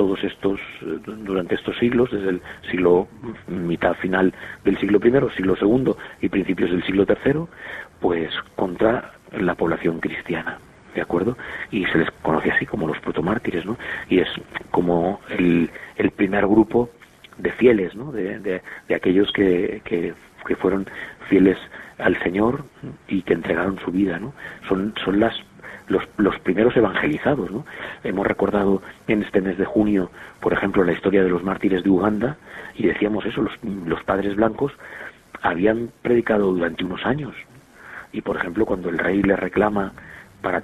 estos siglos, desde el siglo mitad final del siglo I, siglo II y principios del siglo III, pues contra la población cristiana, ¿de acuerdo? Y se les conoce así como los protomártires, ¿no? Y es como el primer grupo de fieles, ¿no? De aquellos que fueron fieles al Señor y que entregaron su vida, ¿no? Son los primeros evangelizados, ¿no? Hemos recordado en este mes de junio, por ejemplo, la historia de los mártires de Uganda, y decíamos eso, los padres blancos habían predicado durante unos años, y por ejemplo, cuando el rey les reclama para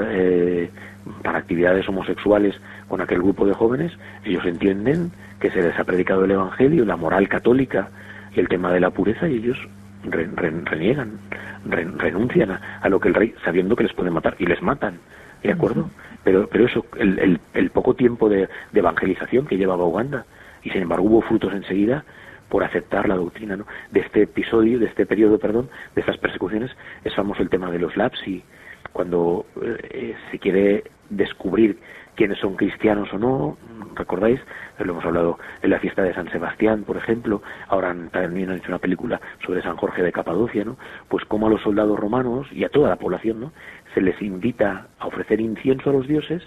para actividades homosexuales con aquel grupo de jóvenes, ellos entienden que se les ha predicado el evangelio, la moral católica y el tema de la pureza, y ellos reniegan, renuncian a lo que el rey, sabiendo que les puede matar, y les matan, ¿de acuerdo? Pero eso, el poco tiempo de evangelización que llevaba Uganda, y sin embargo hubo frutos enseguida por aceptar la doctrina, ¿no? De este periodo, de estas persecuciones, es famoso el tema de los lapsi, cuando se quiere descubrir quiénes son cristianos o no. ¿Recordáis? Lo hemos hablado en la fiesta de San Sebastián, por ejemplo. Ahora también han hecho una película sobre San Jorge de Capadocia, ¿no? Pues como a los soldados romanos y a toda la población, ¿no?, se les invita a ofrecer incienso a los dioses,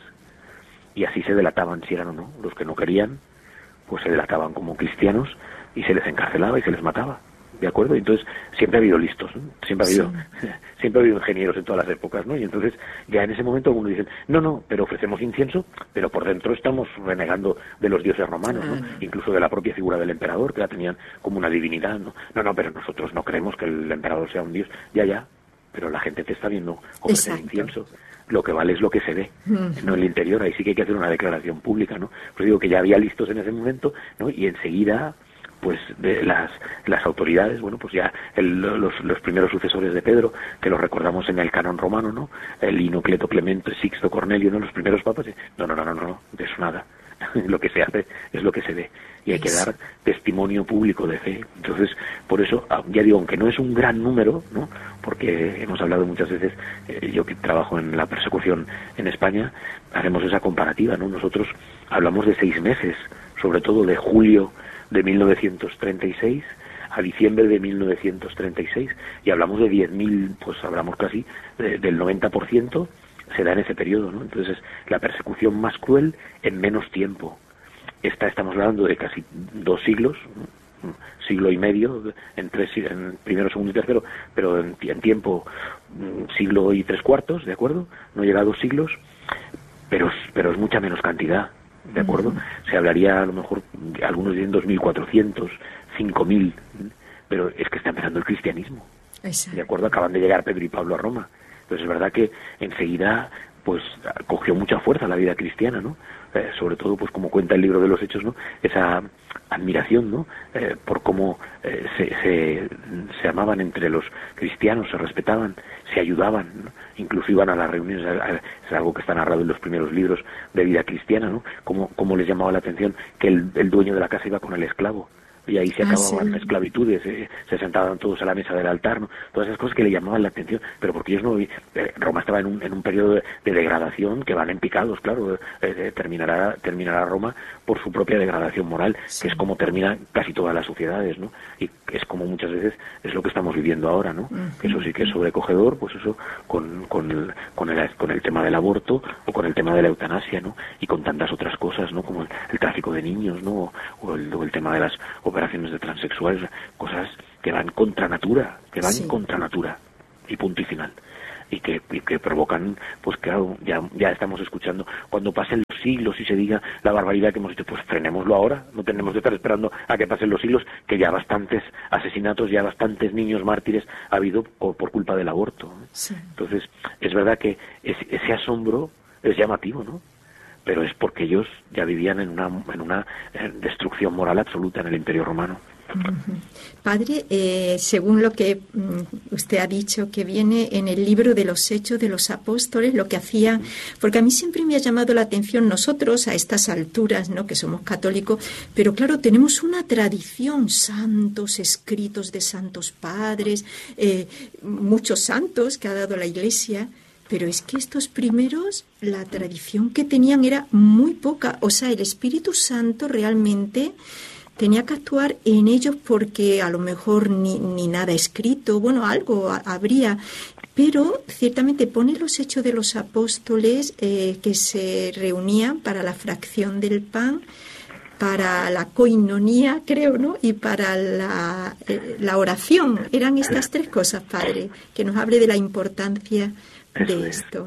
y así se delataban si eran o no. Los que no querían, pues se delataban como cristianos y se les encarcelaba y se les mataba, ¿de acuerdo? Entonces siempre ha habido listos, ¿no? Siempre ha habido ingenieros en todas las épocas, ¿no? Y entonces ya en ese momento algunos dicen, no, pero ofrecemos incienso, pero por dentro estamos renegando de los dioses romanos, ¿no? Incluso de la propia figura del emperador, que la tenían como una divinidad, ¿no? No, pero nosotros no creemos que el emperador sea un dios. Ya, pero la gente te está viendo ofrecer incienso. Lo que vale es lo que se ve, no el interior. Ahí sí que hay que hacer una declaración pública, ¿no? Pues digo que ya había listos en ese momento, ¿no? Y enseguida, pues de las autoridades, bueno, pues ya los primeros sucesores de Pedro, que los recordamos en el canon romano, ¿no? El Lino, Cleto, Clemente, Sixto, Cornelio, ¿no? Los primeros papas, no, de eso nada. Lo que se hace es lo que se ve, y hay que dar testimonio público de fe. Entonces, por eso, ya digo, aunque no es un gran número, ¿no?, porque hemos hablado muchas veces, yo que trabajo en la persecución en España, hacemos esa comparativa, ¿no? Nosotros hablamos de 6 meses, sobre todo de julio de 1936 a diciembre de 1936, y hablamos de 10.000, pues hablamos casi del 90%, se da en ese periodo, ¿no? Entonces, la persecución más cruel en menos tiempo. Estamos hablando de casi 2 siglos, siglo y medio, en primero, segundo y tercero, pero en tiempo, siglo y 3/4, ¿de acuerdo? No llega a 2 siglos, pero es mucha menos cantidad, ¿de acuerdo? Se hablaría, a lo mejor, algunos dicen 2.400, 5.000, pero es que está empezando el cristianismo. Exacto. ¿De acuerdo? Acaban de llegar Pedro y Pablo a Roma. Entonces es verdad que enseguida pues cogió mucha fuerza la vida cristiana, ¿no? Sobre todo, pues como cuenta el libro de los Hechos, ¿no? Esa admiración, ¿no? Por cómo se amaban entre los cristianos, se respetaban, se ayudaban, ¿no? Incluso iban a las reuniones, es algo que está narrado en los primeros libros de vida cristiana, ¿no? Cómo les llamaba la atención que el dueño de la casa iba con el esclavo. Y ahí se acababan esclavitudes, se sentaban todos a la mesa del altar, ¿no? Todas esas cosas que le llamaban la atención, pero porque ellos no... Roma estaba en un periodo de degradación que van en picados, claro, terminará Roma por su propia degradación moral, que es como terminan casi todas las sociedades, ¿no? Y es como muchas veces es lo que estamos viviendo ahora, ¿no? Que eso sí que es sobrecogedor, pues eso con el tema del aborto o con el tema de la eutanasia, ¿no? Y con tantas otras cosas, ¿no? Como el tráfico de niños, ¿no? O el tema de las operaciones de transexuales, cosas que van contra natura, y punto y final, y que provocan, pues claro, ya estamos escuchando, cuando pasen los siglos y se diga la barbaridad que hemos dicho, pues frenémoslo ahora, no tenemos que estar esperando a que pasen los siglos, que ya bastantes asesinatos, ya bastantes niños mártires ha habido por culpa del aborto, ¿no? Sí. Entonces, es verdad que ese asombro es llamativo, ¿no? Pero es porque ellos ya vivían en una destrucción moral absoluta en el Imperio Romano. Padre, según lo que usted ha dicho, que viene en el libro de los Hechos de los Apóstoles, lo que hacían, porque a mí siempre me ha llamado la atención, nosotros a estas alturas, ¿no?, que somos católicos, pero claro, tenemos una tradición, santos, escritos de santos padres, muchos santos que ha dado la Iglesia. Pero es que estos primeros, la tradición que tenían era muy poca. O sea, el Espíritu Santo realmente tenía que actuar en ellos porque a lo mejor ni nada escrito, bueno, algo habría. Pero ciertamente pone los Hechos de los Apóstoles que se reunían para la fracción del pan, para la koinonía, creo, ¿no? Y para la oración. Eran estas tres cosas, Padre, que nos hable de la importancia de esto.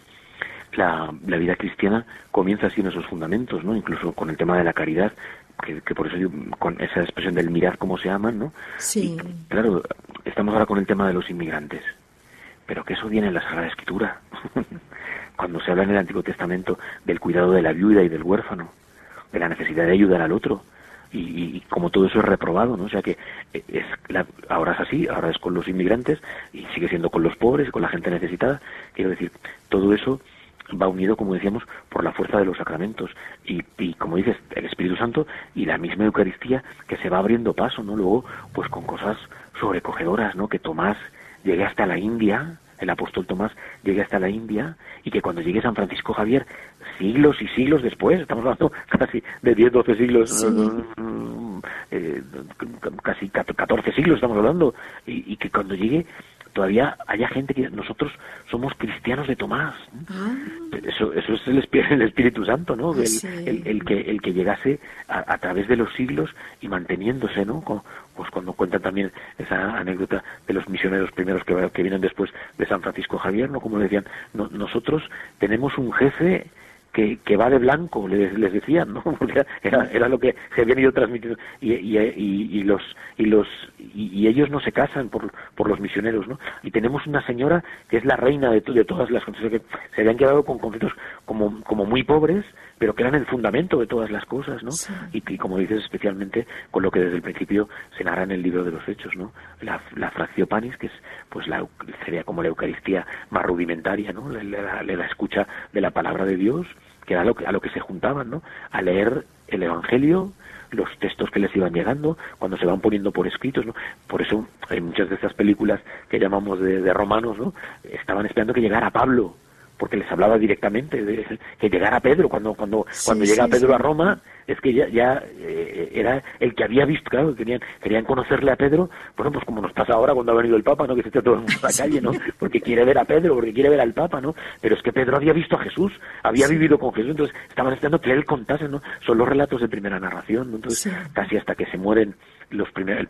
La vida cristiana comienza así en esos fundamentos, ¿no? Incluso con el tema de la caridad, que por eso yo, con esa expresión del mirad cómo se aman, ¿no? Sí. Y, claro, estamos ahora con el tema de los inmigrantes, pero que eso viene en la Sagrada Escritura. Cuando se habla en el Antiguo Testamento del cuidado de la viuda y del huérfano, de la necesidad de ayudar al otro, y como todo eso es reprobado, ¿no? O sea que ahora es así, ahora es con los inmigrantes y sigue siendo con los pobres, con la gente necesitada. Quiero decir, todo eso va unido, como decíamos, por la fuerza de los sacramentos y como dices, el Espíritu Santo y la misma Eucaristía que se va abriendo paso, ¿no? Luego, pues con cosas sobrecogedoras, ¿no? Que Tomás llegue hasta la India, el apóstol Tomás llegue hasta la India, y que cuando llegue San Francisco Javier, siglos y siglos después, estamos hablando casi de 10, 12 siglos, sí. Casi 14 siglos estamos hablando, y que cuando llegue todavía haya gente que nosotros somos cristianos de Tomás. Eso es el Espíritu Santo, ¿no? El que llegase a través de los siglos y manteniéndose, ¿no? Pues cuando cuentan también esa anécdota de los misioneros primeros que vienen después de San Francisco Javier, ¿no? Como decían, nosotros tenemos un jefe que va de blanco, les decían, ¿no? Porque era lo que se habían ido transmitiendo, y ellos no se casan por los misioneros, ¿no? Y tenemos una señora que es la reina de todas las cosas, que se habían quedado con conflictos como muy pobres, pero que eran el fundamento de todas las cosas, ¿no? Sí. Y como dices, especialmente con lo que desde el principio se narra en el libro de los Hechos, ¿no? La fractio panis, que es, pues sería como la Eucaristía más rudimentaria, ¿no? La escucha de la palabra de Dios, que era a lo que se juntaban, ¿no? A leer el Evangelio, los textos que les iban llegando, cuando se van poniendo por escritos, ¿no? Por eso hay muchas de estas películas que llamamos de romanos, ¿no? Estaban esperando que llegara Pablo, porque les hablaba directamente de que llegara Pedro. Cuando llega Pedro a Roma, es que ya era el que había visto, claro, querían conocerle a Pedro, bueno, pues como nos pasa ahora cuando ha venido el Papa, ¿no? Que se está todo el mundo en la calle, ¿no? Porque quiere ver a Pedro, porque quiere ver al Papa, ¿no? Pero es que Pedro había visto a Jesús, había vivido con Jesús, entonces estaban esperando que él contase, ¿no? Son los relatos de primera narración, ¿no? Entonces, casi hasta que se mueren los primeros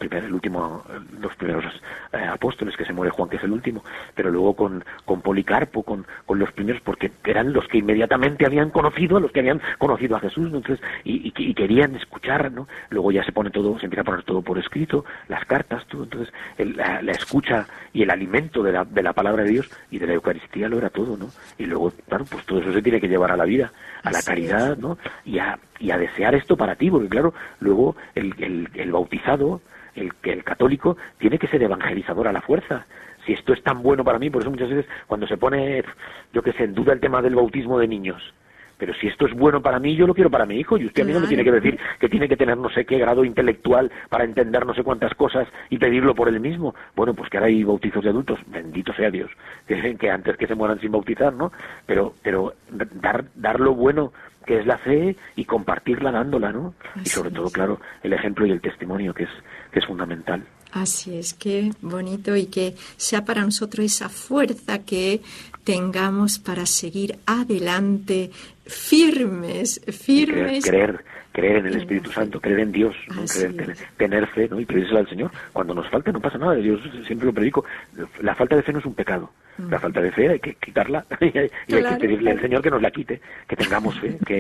apóstoles, que se muere Juan, que es el último, pero luego con Policarpo, con los primeros, porque eran los que inmediatamente habían conocido a Jesús, ¿no? Entonces, y querían escuchar, ¿no? Luego ya se empieza a poner todo por escrito, las cartas, todo. Entonces la escucha y el alimento de la palabra de Dios y de la Eucaristía lo era todo, ¿no? Y luego, claro, pues todo eso se tiene que llevar a la vida, a la caridad, ¿no? Y a desear esto para ti, porque claro, luego el bautizado, el católico, tiene que ser evangelizador a la fuerza. Si esto es tan bueno para mí, por eso muchas veces cuando se pone, yo qué sé, en duda el tema del bautismo de niños, pero si esto es bueno para mí, yo lo quiero para mi hijo, y usted a mí no me tiene que decir que tiene que tener no sé qué grado intelectual para entender no sé cuántas cosas y pedirlo por él mismo. Bueno, pues que ahora hay bautizos de adultos, bendito sea Dios, que antes que se mueran sin bautizar, ¿no? Pero dar lo bueno que es la fe y compartirla dándola, ¿no? Y sobre todo, claro, el ejemplo y el testimonio, que es fundamental. Así es, qué bonito, y que sea para nosotros esa fuerza que tengamos para seguir adelante, firmes. Creer en el Espíritu Santo, creer en Dios, ¿no? Tener fe, ¿no? Y pedírsela al Señor. Cuando nos falte no pasa nada, yo siempre lo predico, la falta de fe no es un pecado. La falta de fe hay que quitarla y hay que pedirle al Señor que nos la quite, que tengamos fe, que